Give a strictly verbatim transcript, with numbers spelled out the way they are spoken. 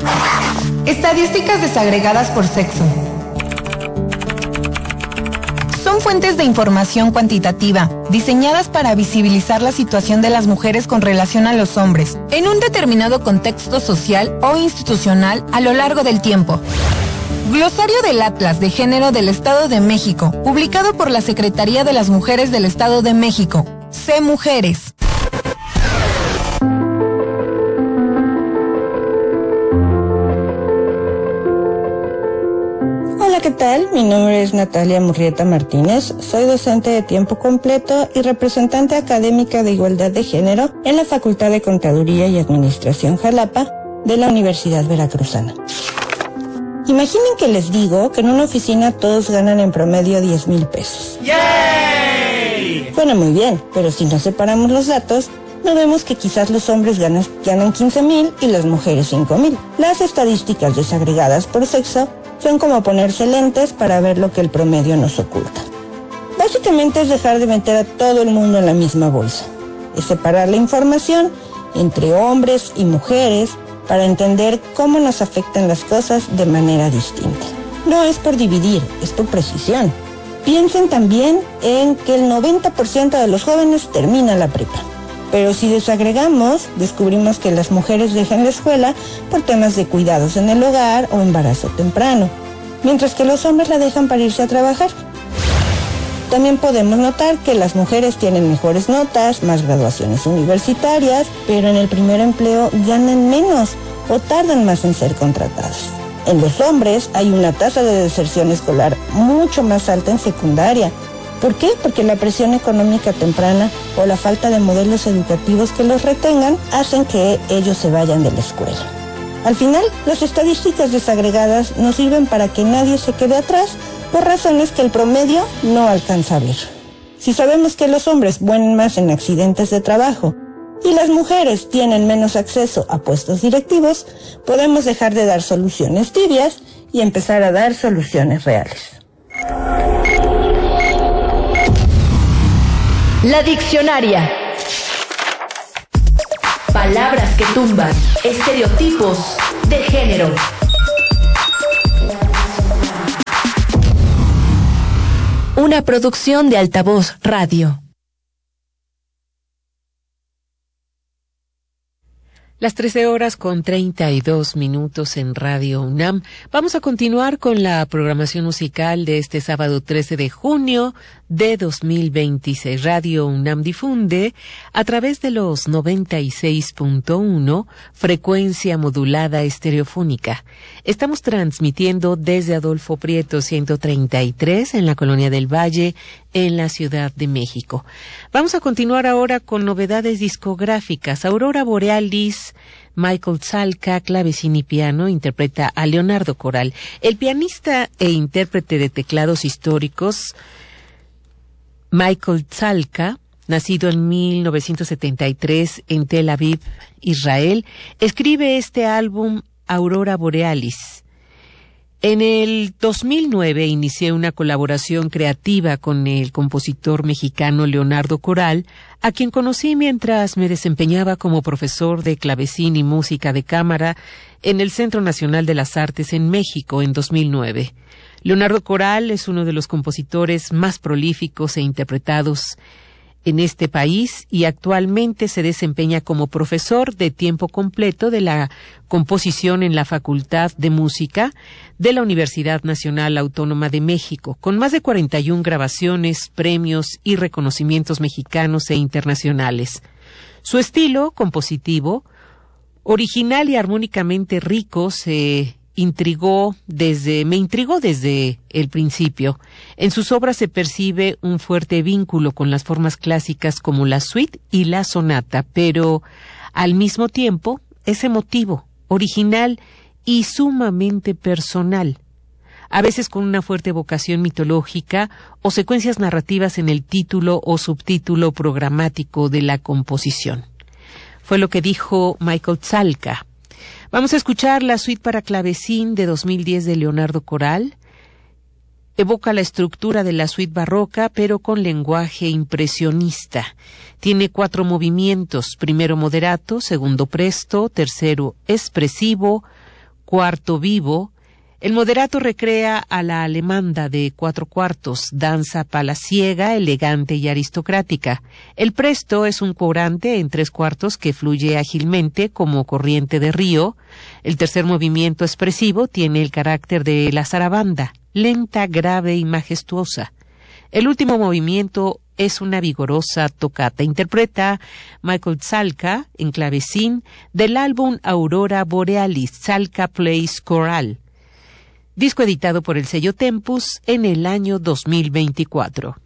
Estadísticas desagregadas por sexo. Son fuentes de información cuantitativa, diseñadas para visibilizar la situación de las mujeres con relación a los hombres, en un determinado contexto social o institucional a lo largo del tiempo. Glosario del Atlas de Género del Estado de México, publicado por la Secretaría de las Mujeres del Estado de México. C Mujeres. Hola, ¿qué tal? Mi nombre es Natalia Murrieta Martínez, soy docente de tiempo completo y representante académica de Igualdad de Género en la Facultad de Contaduría y Administración Jalapa de la Universidad Veracruzana. Imaginen que les digo que en una oficina todos ganan en promedio diez mil pesos. ¡Yay! Suena muy bien, pero si nos separamos los datos, no vemos que quizás los hombres ganan, ganan quince mil y las mujeres cinco mil. Las estadísticas desagregadas por sexo son como ponerse lentes para ver lo que el promedio nos oculta. Básicamente es dejar de meter a todo el mundo en la misma bolsa. Es separar la información entre hombres y mujeres para entender cómo nos afectan las cosas de manera distinta. No es por dividir, es por precisión. Piensen también en que el noventa por ciento de los jóvenes termina la prepa. Pero si desagregamos, descubrimos que las mujeres dejan la escuela por temas de cuidados en el hogar o embarazo temprano, mientras que los hombres la dejan para irse a trabajar. También podemos notar que las mujeres tienen mejores notas, más graduaciones universitarias, pero en el primer empleo ganan menos o tardan más en ser contratadas. En los hombres hay una tasa de deserción escolar mucho más alta en secundaria. ¿Por qué? Porque la presión económica temprana o la falta de modelos educativos que los retengan hacen que ellos se vayan de la escuela. Al final, las estadísticas desagregadas nos sirven para que nadie se quede atrás por razones que el promedio no alcanza a ver. Si sabemos que los hombres mueren más en accidentes de trabajo y las mujeres tienen menos acceso a puestos directivos, podemos dejar de dar soluciones tibias y empezar a dar soluciones reales. La diccionaria. Palabras que tumban. Estereotipos de género. Una producción de Altavoz Radio. Las trece horas con treinta y dos minutos en Radio UNAM. Vamos a continuar con la programación musical de este sábado trece de junio de dos mil veintiséis. Radio UNAM difunde a través de los noventa y seis punto uno, frecuencia modulada estereofónica. Estamos transmitiendo desde Adolfo Prieto ciento treinta y tres en la Colonia del Valle, en la Ciudad de México. Vamos a continuar ahora con novedades discográficas. Aurora Borealis, Michael Zalka, clavecín y piano, interpreta a Leonardo Coral. El pianista e intérprete de teclados históricos, Michael Zalka, nacido en mil novecientos setenta y tres en Tel Aviv, Israel, escribe este álbum Aurora Borealis. En el dos mil nueve inicié una colaboración creativa con el compositor mexicano Leonardo Coral, a quien conocí mientras me desempeñaba como profesor de clavecín y música de cámara en el Centro Nacional de las Artes en México en dos mil nueve. Leonardo Coral es uno de los compositores más prolíficos e interpretados en este país y actualmente se desempeña como profesor de tiempo completo de la composición en la Facultad de Música de la Universidad Nacional Autónoma de México, con más de cuarenta y una grabaciones, premios y reconocimientos mexicanos e internacionales. Su estilo compositivo, original y armónicamente rico, se intrigó desde, me intrigó desde el principio. En sus obras se percibe un fuerte vínculo con las formas clásicas como la suite y la sonata, pero al mismo tiempo es emotivo, original y sumamente personal, a veces con una fuerte vocación mitológica o secuencias narrativas en el título o subtítulo programático de la composición. Fue lo que dijo Michael Zalka. Vamos a escuchar la suite para clavecín de dos mil diez de Leonardo Coral. Evoca la estructura de la suite barroca, pero con lenguaje impresionista. Tiene cuatro movimientos: primero moderato, segundo presto, tercero expresivo, Cuarto vivo. El moderato recrea a la alemanda de cuatro cuartos, danza palaciega, elegante y aristocrática. El presto es un cuadrante en tres cuartos que fluye ágilmente como corriente de río. El tercer movimiento expresivo tiene el carácter de la zarabanda, lenta, grave y majestuosa. El último movimiento es una vigorosa tocata. Interpreta Michael Zalka en clavecín del álbum Aurora Borealis, Zalka Plays Choral. Disco editado por el sello Tempus en el año dos mil veinticuatro.